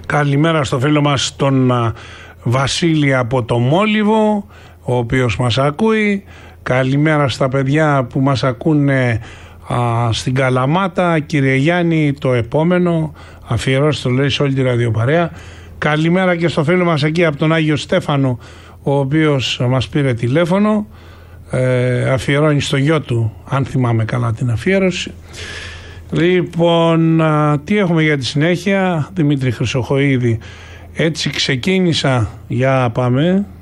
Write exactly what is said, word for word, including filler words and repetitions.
Καλημέρα στο φίλο μας τον Βασίλη από το Μόλιβο, ο οποίος μας ακούει. Καλημέρα στα παιδιά που μας ακούνε α, στην Καλαμάτα. Κύριε Γιάννη, το επόμενο αφιερώσει το λέει σε όλη τη ραδιοπαρέα. Καλημέρα και στο φίλο μας εκεί από τον Άγιο Στέφανο, ο οποίος μας πήρε τηλέφωνο. Ε, αφιερώνει στο γιο του, αν θυμάμαι καλά την αφιέρωση. Λοιπόν, α, τι έχουμε για τη συνέχεια? Δημήτρη Χρυσοχοΐδη. Έτσι ξεκίνησα. Για πάμε.